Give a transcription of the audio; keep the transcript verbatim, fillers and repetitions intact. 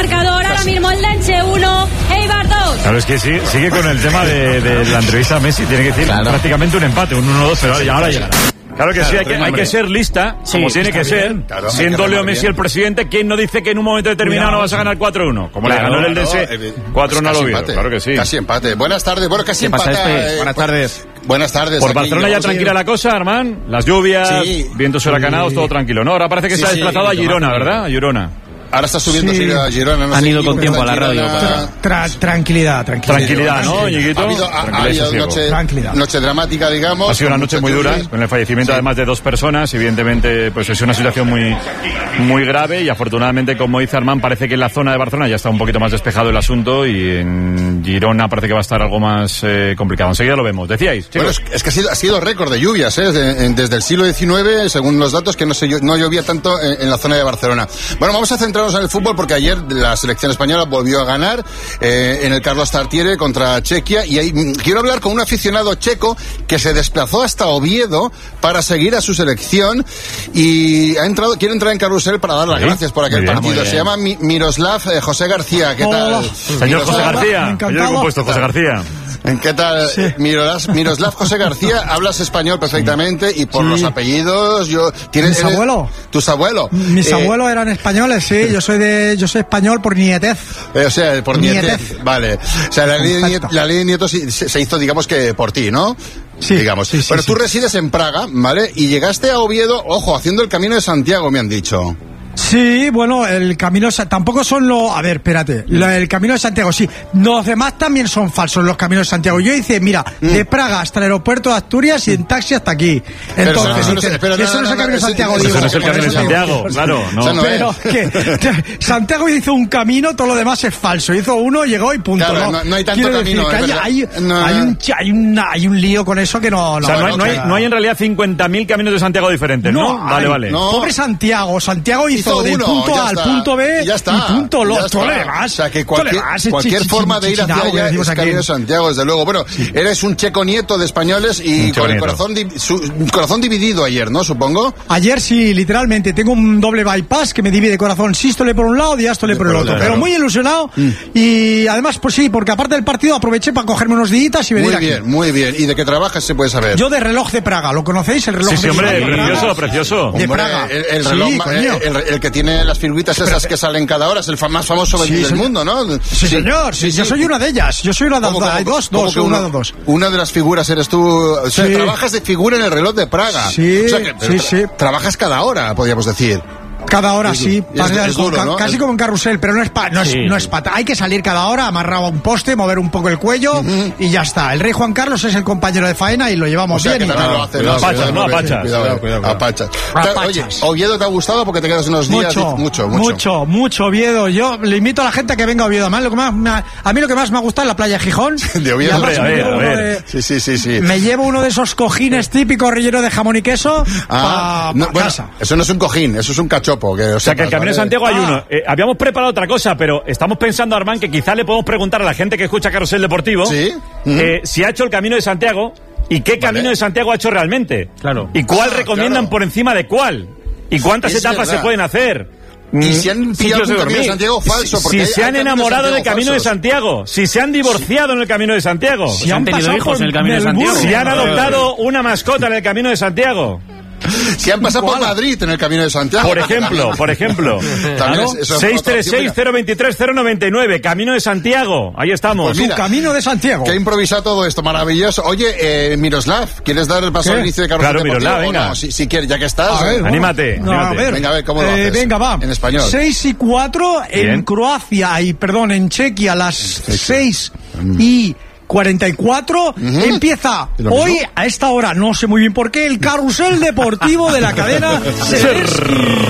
marcador ahora mismo el Elche uno, Eibar dos. Claro, es que sí, sigue con el tema de, de la entrevista a Messi, tiene que decir claro. prácticamente un empate, un uno dos, pero ahora llegará. Claro que claro, sí, hay que, hay que ser lista, sí, como tiene que bien, ser. Claro, siendo Leo Messi bien. el presidente, ¿quién no dice que en un momento determinado no vas a ganar cuatro uno? Como claro, le ganó el D S no, cuatro uno al Oviedo. Claro que sí. Casi empate. Buenas tardes. Bueno, casi empate. Eh, Buenas tardes. Buenas tardes. Por Barcelona ya tranquila la cosa, Armán. Las lluvias, sí. vientos huracanados, sí. todo tranquilo. No, ahora parece que sí, se ha desplazado sí, a Girona, ¿verdad? A Girona. Ahora está subiendo sí. a Girona. No Han sé, ido con tiempo a la radio. Tra, tra, tranquilidad, tranquilidad. Tranquilidad, ¿no, Ñiguito? Ha habido, ha, ha habido noche, noche dramática, digamos. Ha sido una noche muy dura, con el fallecimiento sí. además de dos personas. Evidentemente, pues es una situación muy, muy grave y afortunadamente, como dice Armán, parece que en la zona de Barcelona ya está un poquito más despejado el asunto y en Girona parece que va a estar algo más eh, complicado. Enseguida lo vemos. ¿Decíais? Bueno, es, es que ha sido, ha sido récord de lluvias, ¿eh? De, desde el siglo diecinueve, según los datos, que no, se, no llovía tanto en, en la zona de Barcelona. Bueno, vamos a centrarnos en el fútbol porque ayer la selección española volvió a ganar eh, en el Carlos Tartiere contra Chequia y ahí, quiero hablar con un aficionado checo que se desplazó hasta Oviedo para seguir a su selección y ha entrado, quiere entrar en carrusel para dar las ¿Sí? gracias por aquel bien, partido. Se llama Mi, Miroslav eh, José García. ¿Qué tal? Hola. Señor José García. Señor compuesto José García. ¿Qué tal? Sí. Miroslav, Miroslav José García, hablas español perfectamente y por sí. los apellidos, yo ¿tienes mis abuelos? ¿Tus abuelos? Mis eh, abuelos eran españoles, sí, yo soy de yo soy español por nietez. Eh, o sea, por nietez. nietez. Vale. O sea, la ley de nietos, la ley de nietos se, se hizo, digamos que por ti, ¿no? Sí, digamos. Sí, sí, Pero sí, tú sí. resides en Praga, ¿vale? Y llegaste a Oviedo, ojo, haciendo el Camino de Santiago, me han dicho. Sí, bueno, el camino tampoco son los... A ver, espérate, lo, el Camino de Santiago, sí. Los demás también son falsos, los caminos de Santiago. Yo hice, mira, mm. de Praga hasta el aeropuerto de Asturias y en taxi hasta aquí. Entonces, eso no, dice, no, eso no es el Camino de Santiago. Eso no es el Camino de Santiago, claro. No. O sea, no pero es. que Santiago hizo un camino, todo lo demás es falso. Hizo uno, llegó y punto. Claro, no, no hay tanto Quiero camino. Decir que hay, hay, no. hay, un, hay, una, hay un lío con eso que no... no o sea, no, hay, no, hay, no hay en realidad cincuenta mil caminos de Santiago diferentes, ¿no? no vale, hay, vale. No. Pobre Santiago. Santiago hizo, hizo del punto A al punto B y, ya está, y punto lo todo le demás. O sea, que cualquier, cualquier forma de ir hacia allá es Camino de Santiago, desde luego. Bueno, sí. eres un checo nieto de españoles y con el corazón, di, su, corazón dividido ayer, ¿no? Supongo. Ayer sí, literalmente. Tengo un doble bypass que me divide corazón sístole por un lado, diástole por el otro. Claro. Pero muy ilusionado mm. y además, pues sí, porque aparte del partido aproveché para cogerme unos días y venir Muy aquí. bien, muy bien. ¿Y de qué trabajas se puede saber? Yo de reloj de Praga, ¿lo conocéis? El reloj sí, sí, de hombre, Praga. precioso, precioso. De hombre, Praga. El, el reloj, sí, el, el, el que tiene las figuritas esas que salen cada hora, es el más famoso sí, del sí. mundo, ¿no? Sí, sí señor, sí, sí, yo soy una de ellas. Yo soy una de las dos, dos, una de dos. Una de las figuras eres tú. O sea, sí. trabajas de figura en el reloj de Praga. Sí, o sea que, sí, sí. Trabajas cada hora, podríamos decir. Cada hora, es, sí. Es, es, es duro, ¿no? Casi como en carrusel, pero no es pa, no es, sí. no es pata. Hay que salir cada hora, amarrado a un poste, mover un poco el cuello uh-huh. y ya está. El rey Juan Carlos es el compañero de faena y lo llevamos o sea, bien. Que y lo hace, no, apachas, no apachas. Cuidado, cuidado, cuidado. Apachas. Oye, ¿Oviedo te ha gustado porque te quedas unos días? Mucho, mucho, mucho. Mucho, mucho Oviedo. Yo le invito a la gente a que venga a Oviedo. Además, lo que más me ha, a mí lo que más me ha gustado es la playa de Gijón. De Oviedo. Hombre, a ver, a ver. De, sí, sí, sí, sí. Me llevo uno de esos cojines típicos relleno de jamón y queso ah, pa, no, pa bueno, casa. Eso no es un cojín, eso es un cachopo. Que, o, o sea, que el Camino de Santiago hay ah. uno. Eh, habíamos preparado otra cosa, pero estamos pensando, Armán, que quizá le podemos preguntar a la gente que escucha Carrusel Deportivo ¿Sí? mm. eh, si ha hecho el Camino de Santiago y qué Camino vale. de Santiago ha hecho realmente. Claro. Y cuál ah, recomiendan claro. por encima de cuál. Y cuántas es etapas verdad. se pueden hacer. Y si han pillado un Camino de Santiago falso. Si, si hay, se han enamorado del Camino de Santiago. Si se han divorciado sí. en el Camino de Santiago. Si han tenido hijos en el Camino de Santiago. Si han adoptado una mascota en el Camino de Santiago. Si han pasado por Madrid en el Camino de Santiago. Por ejemplo, por ejemplo. ¿Claro? seis tres seis, cero dos tres, cero nueve nueve, Camino de Santiago. Ahí estamos. Pues mira, Camino de Santiago. Que ha improvisado todo esto, maravilloso. Oye, eh, Miroslav, ¿quieres dar el paso ¿Qué? al inicio de Carrusel Claro, Deportivo? Miroslav, venga. No? Si, si quieres, ya que estás. A ver, eh. Anímate, no, anímate. A ver. Venga, a ver, ¿cómo lo eh, haces? Venga, va. En español. seis y cuatro en Croacia, y perdón, en Chequia, las seis y cuarenta y cuatro uh-huh. Empieza hoy a esta hora, no sé muy bien por qué, el Carrusel Deportivo de la cadena Ser.